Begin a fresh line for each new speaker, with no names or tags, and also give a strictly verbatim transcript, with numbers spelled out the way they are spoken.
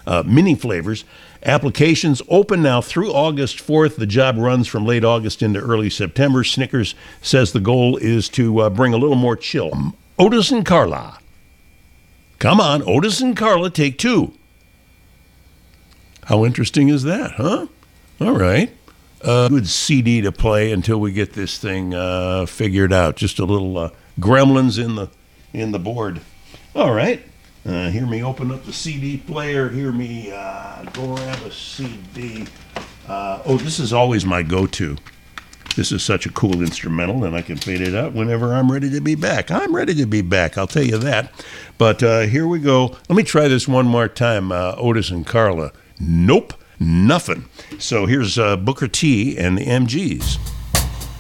uh, mini flavors. Applications open now through August fourth. The job runs from late August into early September. Snickers says the goal is to uh, bring a little more chill. Otis and Carla. Come on, Otis and Carla, take two. How interesting is that, huh? All right. Uh, good C D to play until we get this thing uh, figured out. Just a little uh, gremlins in the in the board. All right. Uh, hear me open up the C D player. Hear me uh, grab a C D. Uh, oh, this is always my go-to. This is such a cool instrumental, and I can fade it out whenever I'm ready to be back. I'm ready to be back, I'll tell you that. But uh, here we go. Let me try this one more time, uh, Otis and Carla. Nope, nothing. So here's uh, Booker T and the M Gs.